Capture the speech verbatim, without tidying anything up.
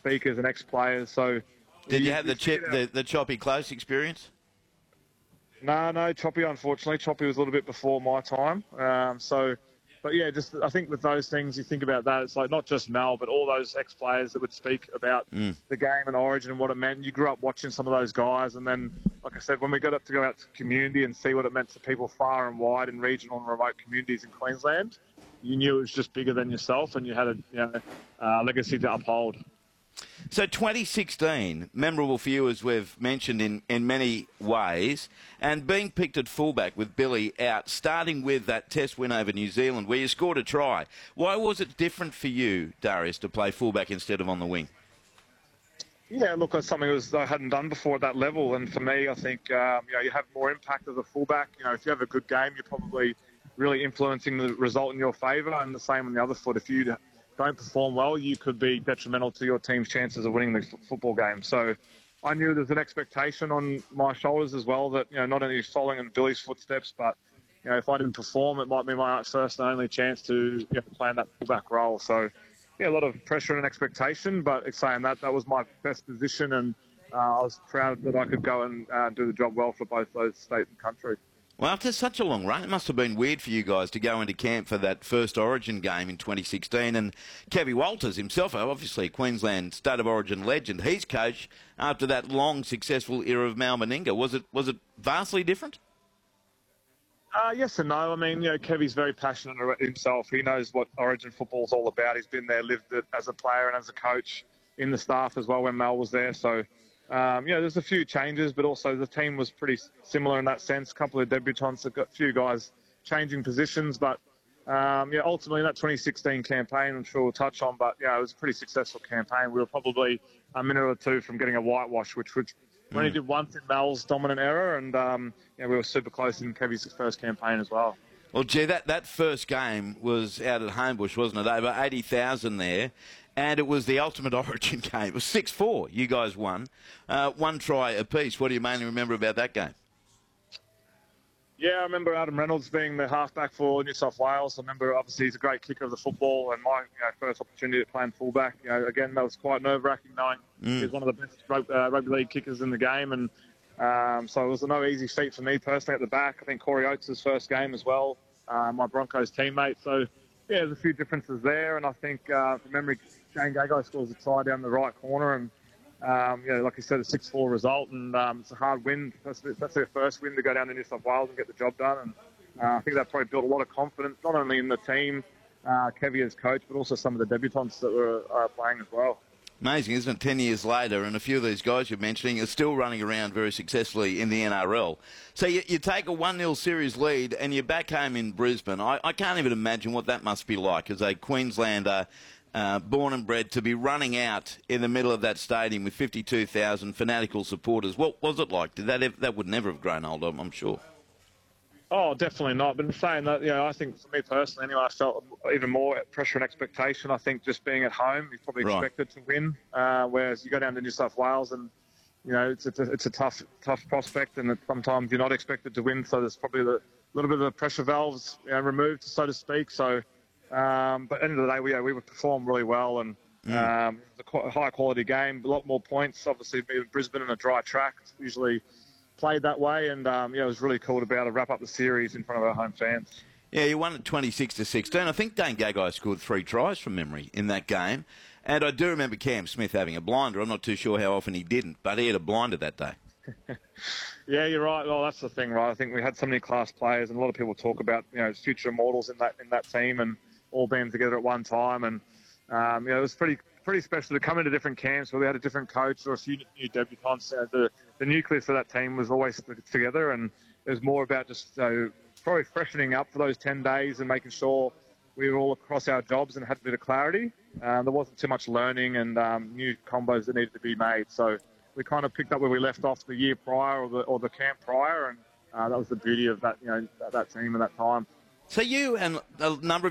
speakers and ex-players. So, did you, you have the chip, the, the Choppy Close experience? No, no, Choppy, unfortunately. Choppy was a little bit before my time. Um, so, but yeah, just I think with those things, you think about that. It's like not just Mel, but all those ex-players that would speak about mm. the game and Origin and what it meant. You grew up watching some of those guys. And then, like I said, when we got up to go out to community and see what it meant to people far and wide in regional and remote communities in Queensland, you knew it was just bigger than yourself and you had a you know, uh, legacy to uphold. So twenty sixteen, memorable for you as we've mentioned in, in many ways, and being picked at fullback with Billy out, starting with that test win over New Zealand where you scored a try. Why was it different for you, Darius, to play fullback instead of on the wing? Yeah, look, it's something that I hadn't done before at that level, and for me, I think um, you know you have more impact as a fullback. You know, if you have a good game, you're probably really influencing the result in your favour, and the same on the other foot. If you don't perform well, you could be detrimental to your team's chances of winning the f- football game. So I knew there's an expectation on my shoulders as well that, you know, not only following in Billy's footsteps, but, you know, if I didn't perform, it might be my first and only chance to you know, play in that fullback role. So, yeah, a lot of pressure and expectation, but saying that, that was my best position, and uh, I was proud that I could go and uh, do the job well for both those state and country. Well, after such a long run, it must have been weird for you guys to go into camp for that first Origin game in twenty sixteen. And Kevy Walters himself, obviously a Queensland State of Origin legend, he's coach after that long, successful era of Mal Meninga. Was it was it vastly different? Uh, yes and no. I mean, you know, Kevy's very passionate about himself. He knows what Origin football's all about. He's been there, lived it as a player and as a coach in the staff as well when Mal was there. So, Um, you know, there's a few changes, but also the team was pretty similar in that sense. A couple of debutants, a few guys changing positions, but um, yeah, ultimately in that twenty sixteen campaign, I'm sure we'll touch on, but yeah, it was a pretty successful campaign. We were probably a minute or two from getting a whitewash, which would we only did once in Mal's dominant era, and um, yeah, we were super close in Kevy's first campaign as well. Well, gee, that, that first game was out at Homebush, wasn't it? Over eighty thousand there. And it was the ultimate Origin game. It was six four. You guys won. Uh, one try apiece. What do you mainly remember about that game? Yeah, I remember Adam Reynolds being the halfback for New South Wales. I remember, obviously, he's a great kicker of the football, and my you know, first opportunity to play in fullback. You know, again, that was quite nerve-wracking knowing mm. he was one of the best rugby, uh, rugby league kickers in the game, and um, so it was no easy feat for me personally at the back. I think Corey Oates' first game as well, uh, my Broncos teammate. So, yeah, there's a few differences there, and I think, uh, from memory, Shane Gagai scores a try down the right corner, and um, you know, like you said, a six four result, and um, it's a hard win. That's, that's their first win to go down to New South Wales and get the job done, and uh, I think that probably built a lot of confidence, not only in the team, uh, Kevy as coach, but also some of the debutants that were uh, playing as well. Amazing, isn't it? Ten years later, and a few of these guys you're mentioning are still running around very successfully in the N R L. So you, you take a one nil series lead and you're back home in Brisbane. I, I can't even imagine what that must be like as a Queenslander, uh, born and bred, to be running out in the middle of that stadium with fifty-two thousand fanatical supporters. What was it like? Did that ever, that would never have grown old, I'm sure. Oh, definitely not. But in saying that, you know, I think for me personally, anyway, I felt even more pressure and expectation. I think just being at home, you probably Right. expected to win, uh, whereas you go down to New South Wales and, you know, it's a, it's a tough, tough prospect, and sometimes you're not expected to win. So there's probably a little bit of the pressure valves, you know, removed, so to speak. So, um, but at the end of the day, we yeah, we performed really well, and mm. um, it was a high quality game, a lot more points. Obviously, being Brisbane and a dry track, it's usually played that way, and um, yeah, it was really cool to be able to wrap up the series in front of our home fans. Yeah, you won at twenty-six to sixteen. I think Dane Gagai scored three tries from memory in that game, and I do remember Cam Smith having a blinder. I'm not too sure how often he didn't, but he had a blinder that day. Yeah, you're right. Well, that's the thing, right? I think we had so many class players, and a lot of people talk about, you know, future immortals in that in that team, and all being together at one time, and um, you know, it was pretty pretty special to come into different camps where we had a different coach or a few new debutants. Uh, the the nucleus of that team was always together, and it was more about just uh, probably freshening up for those ten days and making sure we were all across our jobs and had a bit of clarity. Um, there wasn't too much learning and um, new combos that needed to be made. So we kind of picked up where we left off the year prior or the, or the camp prior, and uh, that was the beauty of that, you know, that, that team at that time. So you and a number of